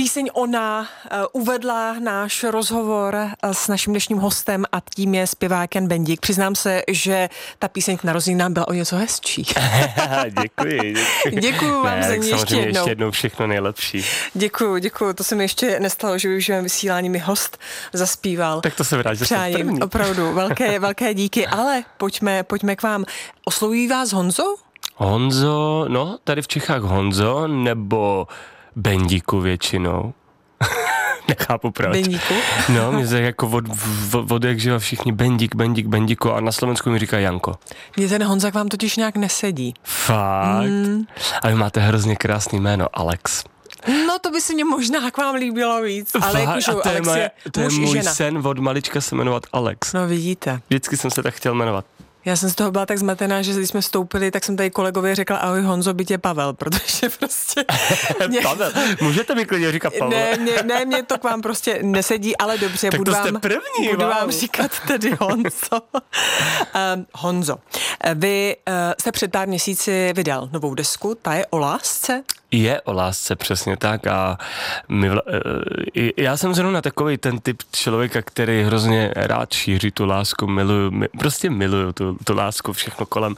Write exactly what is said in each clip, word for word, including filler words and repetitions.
Píseň Ona uh, uvedla náš rozhovor uh, s naším dnešním hostem a tím je zpěvák Jan Bendik. Přiznám se, že ta píseň k narozeninám byla o něco hezčí. Děkuji. Děkuji, děkuji vám za ní ještě jednou. ještě jednou všechno nejlepší. Děkuji, děkuji. To se mi ještě nestalo, že využívám vysílání, mi host zaspíval. Tak to se vrát, že jsem první. Opravdu, velké, velké díky, ale pojďme, pojďme k vám. Oslovují vás Honzo? Honzo, no, tady v Čechách Honzo, nebo Bendíku většinou. Nechápu proč. Bendíku? No, mě se jako od, od, od jak živa všichni Bendík, Bendík, Bendíku a na Slovensku mi říká Janko. Mně ten Honza k vám totiž nějak nesedí. Fakt? Mm. A vy máte hrozně krásný jméno, Alex. No to by se mě možná k vám líbilo víc, ale jakože to Alex je, je to je muž můj i žena. sen od malička se jmenovat Alex. No vidíte. Vždycky jsem se tak chtěl jmenovat. Já jsem z toho byla tak zmatená, že když jsme vstoupili, tak jsem tady kolegovi řekla ahoj Honzo, byť je Pavel, protože prostě... mě... Pavel, můžete mi klidně říkat Pavel. Ne, ne, ne, mě to k vám prostě nesedí, ale dobře, tak budu, to jste vám, první, budu wow. vám říkat tedy Honzo. um, Honzo, vy uh, jste před pár měsíci vydal novou desku, ta je o lásce? Je o lásce, přesně tak a my vla, já jsem zrovna takový ten typ člověka, který hrozně rád šíří tu lásku, miluju, prostě miluju tu, tu lásku, všechno kolem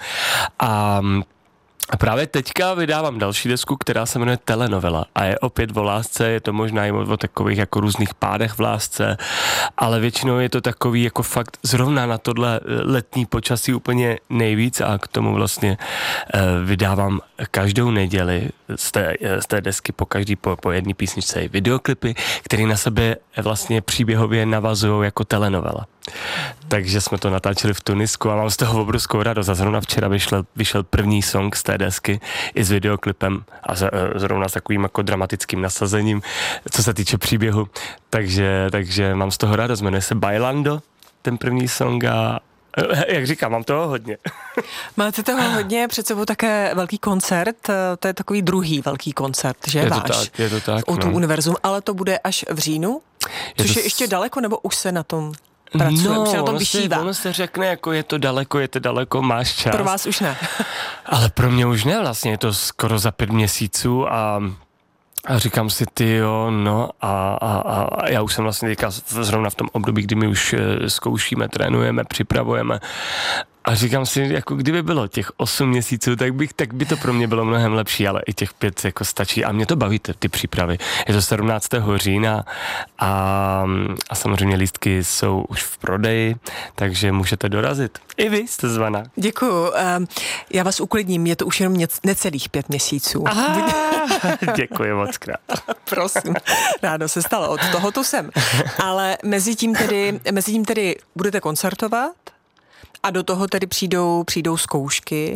a A právě teďka vydávám další desku, která se jmenuje Telenovela a je opět o lásce, je to možná i o takových jako různých pádech v lásce, ale většinou je to takový jako fakt zrovna na tohle letní počasí úplně nejvíc a k tomu vlastně vydávám každou neděli z té, z té desky po každý, po, po jedné písničce i videoklipy, které na sebe vlastně příběhově navazují jako telenovela. Takže jsme to natáčeli v Tunisku a mám z toho obrovskou radost a zrovna včera vyšel, vyšel první song z té desky i s videoklipem a zrovna s takovým jako dramatickým nasazením, co se týče příběhu, takže, takže mám z toho radost, jmenuje se Bailando, ten první song a jak říkám, mám toho hodně. Máte toho hodně, před sebou také velký koncert, to je takový druhý velký koncert, že je váš? To tak, je to tak, o tu no. Univerzum, ale to bude až v říjnu, je což to je ještě daleko, nebo už se na tom pracuje, no, už se na tom ono vyšívá? Se, ono se řekne, jako je to daleko, je to daleko, máš čas. Pro vás už ne. Ale pro mě už ne, vlastně je to skoro za pět měsíců a A říkám si, ty jo, no a, a, a já už jsem vlastně teďka zrovna v tom období, kdy my už zkoušíme, trénujeme, připravujeme a říkám si, jako kdyby bylo těch osm měsíců, tak, bych, tak by to pro mě bylo mnohem lepší, ale i těch pět jako stačí a mě to baví, ty, ty přípravy. Je to sedmnáctého října a, a samozřejmě lístky jsou už v prodeji, takže můžete dorazit. I vy jste zvaná. Děkuju. Já vás uklidním, je to už jenom necelých pět měsíců. Aha, děkuji moc krát. Prosím, rádo se stalo, od toho tu jsem. Ale mezi tím tedy, mezi tím tedy budete koncertovat a do toho tedy přijdou, přijdou zkoušky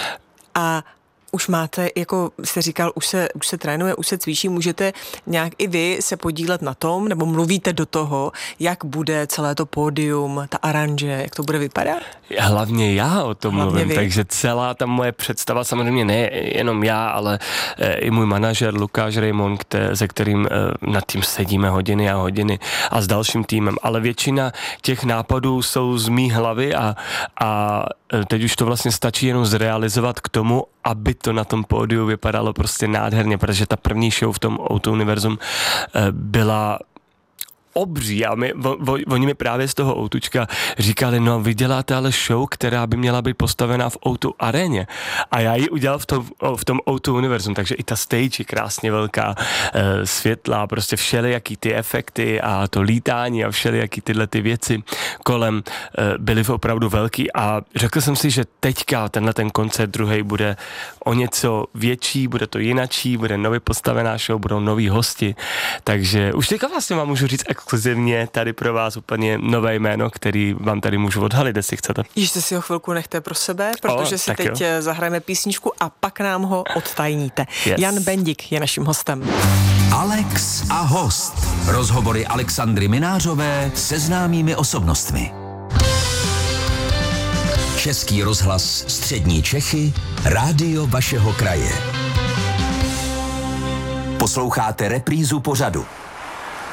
a už máte, jako jste říkal, už se, už se trénuje, už se cvičí, můžete nějak i vy se podílet na tom, nebo mluvíte do toho, jak bude celé to pódium, ta aranže, jak to bude vypadat? Hlavně já o tom Hlavně mluvím, vy. takže celá ta moje představa, samozřejmě ne jenom já, ale e, i můj manažer Lukáš Raymond, kte, se kterým e, nad tím sedíme hodiny a hodiny a s dalším týmem, ale většina těch nápadů jsou z mý hlavy a, a teď už to vlastně stačí jenom zrealizovat k tomu, aby to na tom pódiu vypadalo prostě nádherně, protože ta první show v tom O dva Univerzum e, byla obří a my, vo, vo, oni mi právě z toho outučka říkali, no vy děláte ale show, která by měla být postavená v O dva aréně a já ji udělal v tom, v tom O dva Univerzum, takže i ta stage je krásně velká, e, světlá, prostě všelijaký ty efekty a to lítání a všelijaký tyhle ty věci kolem e, byly opravdu velký a řekl jsem si, že teďka tenhle ten koncert druhý bude o něco větší, bude to jinačí, bude nově postavená show, budou noví hosti, takže už teďka vlastně vám můžu říct exkluzivně tady pro vás úplně nové jméno, který vám tady můžu odhalit, jestli chcete. Ještě si ho chvilku nechte pro sebe, protože o, si teď jo. zahrajeme písničku a pak nám ho odtajníte. Yes. Jan Bendik je naším hostem. Alex a host. Rozhovory Alexandry Minářové se známými osobnostmi. Český rozhlas Střední Čechy, rádio vašeho kraje. Posloucháte reprízu pořadu.